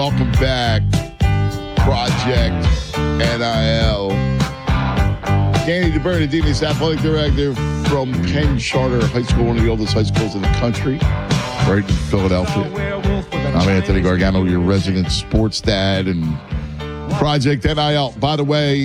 welcome back. Project NIL. Danny DiBernardini, athletic director from Penn Charter High School, one of the oldest high schools in the country, right in Philadelphia. I'm Anthony Gargano, your resident sports dad, and Project NIL. By the way,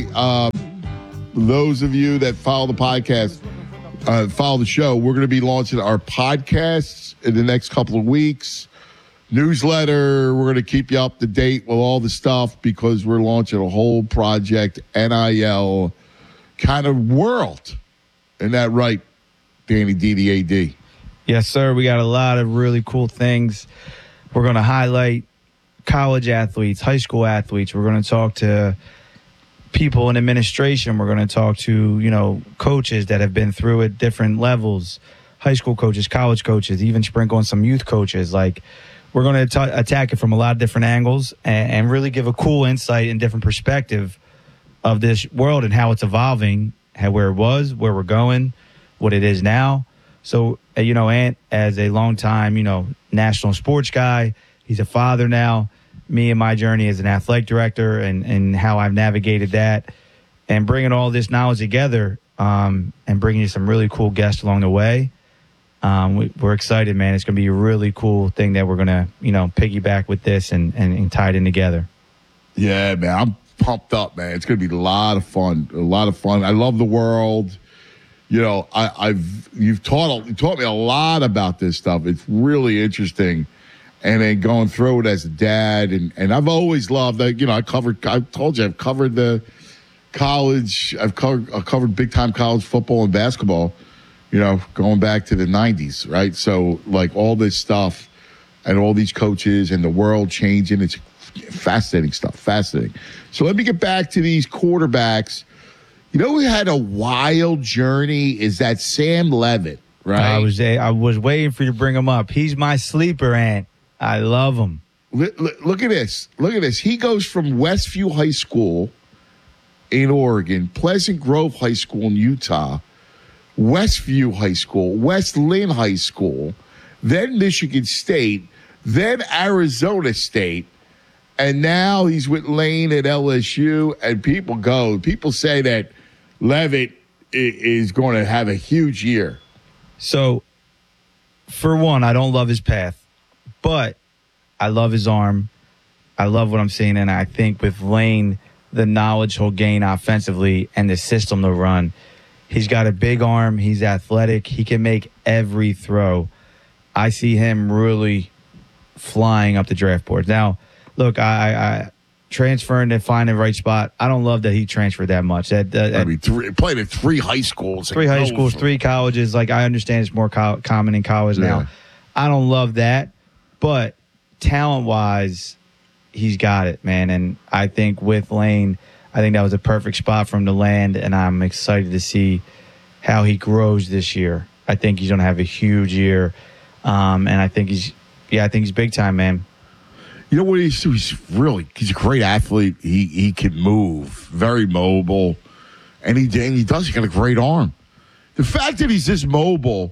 those of you that follow the podcast, follow the show, we're going to be launching our podcasts in the next couple of weeks. Newsletter, we're going to keep you up to date with all the stuff because we're launching a whole Project NIL kind of world. Isn't that right, Danny DDAD? Yes, sir. We got a lot of really cool things. We're going to highlight college athletes, high school athletes. We're going to talk to people in administration. We're going to talk to, coaches that have been through at different levels, high school coaches, college coaches, even sprinkle in some youth coaches. Like, we're going to attack it from a lot of different angles and really give a cool insight and different perspective of this world and how it's evolving, where it was, where we're going, what it is now. So, Ant, as a longtime, national sports guy, he's a father now. Me and my journey as an athletic director and how I've navigated that and bringing all this knowledge together and bringing you some really cool guests along the way. We're excited, man. It's going to be a really cool thing that we're going to, piggyback with this and tie it in together. Yeah, man. I'm pumped up, man. It's going to be a lot of fun. I love the world. You've taught me a lot about this stuff. It's really interesting. And then going through it as a dad, and I've always loved that. I've covered the college. I've covered big time college football and basketball. Going back to the 90s, right? So like all this stuff, and all these coaches and the world changing. It's fascinating stuff. Fascinating. So let me get back to these quarterbacks. Who had a wild journey is that Sam Levitt, right? I was waiting for you to bring him up. He's my sleeper, Ant. I love him. Look at this. He goes from Westview High School in Oregon, Pleasant Grove High School in Utah, Westview High School, West Lynn High School, then Michigan State, then Arizona State, and now he's with Lane at LSU. And people say that Levitt is going to have a huge year. So, for one, I don't love his path. But I love his arm. I love what I'm seeing. And I think with Lane, the knowledge he'll gain offensively and the system to run, he's got a big arm. He's athletic. He can make every throw. I see him really flying up the draft board. Now, look, I transferring to find the right spot. I don't love that he transferred that much. Played at three high schools. Three colleges. Like, I understand it's more common in college now. I don't love that. But talent-wise, he's got it, man. And I think with Lane, I think that was a perfect spot for him to land, and I'm excited to see how he grows this year. I think he's going to have a huge year, and I think he's big time, man. You know what he's a great athlete. He can move, very mobile, and he does. He's got a great arm. The fact that he's this mobile,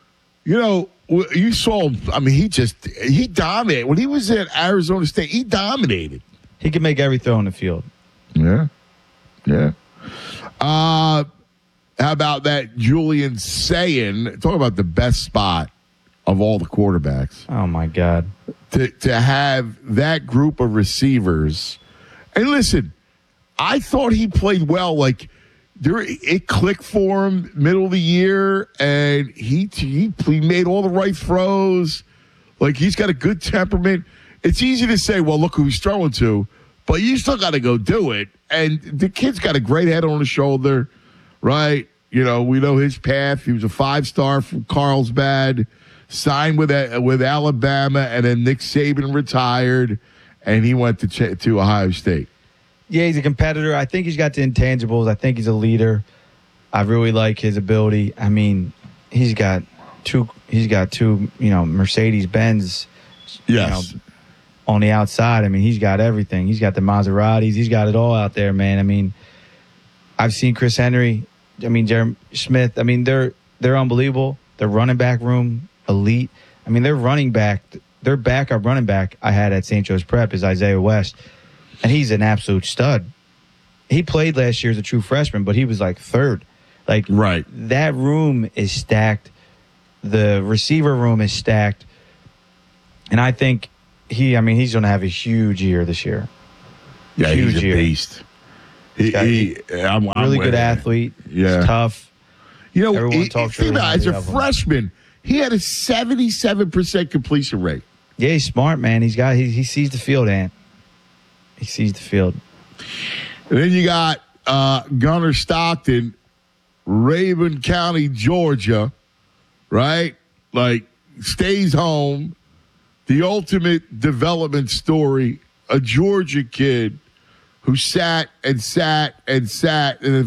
you saw him. I mean, he dominated. When he was at Arizona State, he dominated. He can make every throw on the field. Yeah. How about that Julian Sayin? Talk about the best spot of all the quarterbacks. Oh, my God. To have that group of receivers. And listen, I thought he played well. Like, it clicked for him middle of the year, and he made all the right throws. Like, he's got a good temperament. It's easy to say, well, look who he's throwing to, but you still got to go do it. And the kid's got a great head on his shoulder, right? We know his path. He was a 5-star from Carlsbad, signed with Alabama, and then Nick Saban retired, and he went to Ohio State. Yeah, he's a competitor. I think he's got the intangibles. I think he's a leader. I really like his ability. I mean, he's got two, Mercedes-Benz, yes, on the outside. I mean, he's got everything. He's got the Maseratis. He's got it all out there, man. I mean, I've seen Chris Henry. I mean, Jeremy Smith. I mean, they're unbelievable. Their running back room, elite. I mean, their running back their backup running back I had at St. Joe's Prep is Isaiah West, and he's an absolute stud. He played last year as a true freshman, but he was like third. Like, right. That room is stacked. The receiver room is stacked. And I think he's going to have a huge year this year. Yeah, huge he's a year. beast. I'm really good athlete. Yeah. He's tough. You know, everyone talks really as a highly of him. freshman, he had a 77% completion rate. Yeah, he's smart, man. He sees the field, Ant. He sees the field. And then you got Gunnar Stockton, Raven County, Georgia, right? Like, stays home. The ultimate development story, a Georgia kid who sat and then